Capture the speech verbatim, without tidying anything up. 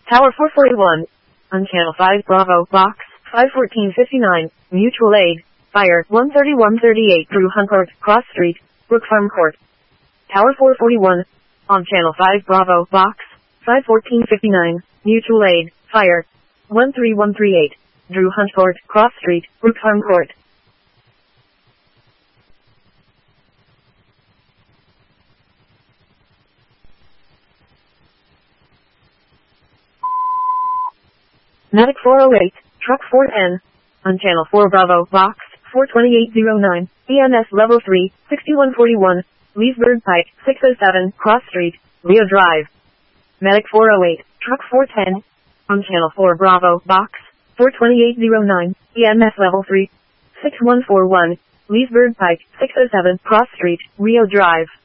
Tower four forty-one. On Channel five Bravo, Box five fourteen fifty-nine, Mutual Aid, Fire one thirty-one thirty-eight Drew Hunt Court, Cross Street, Brook Farm Court. Tower four forty-one. On Channel five Bravo, Box five fourteen fifty-nine, Mutual Aid, Fire one three one three eight, Drew Hunt Court, Cross Street, Brook Farm Court. Medic four oh eight, Truck four ten. On Channel four Bravo, Box four twenty-eight oh nine, E M S Level three, sixty-one forty-one, Leesburg Pike, six oh seven, Cross Street, Rio Drive. Medic four oh eight, Truck four ten. On Channel four Bravo, Box four twenty-eight oh nine, E M S Level three, sixty-one forty-one, Leesburg Pike, six oh seven, Cross Street, Rio Drive.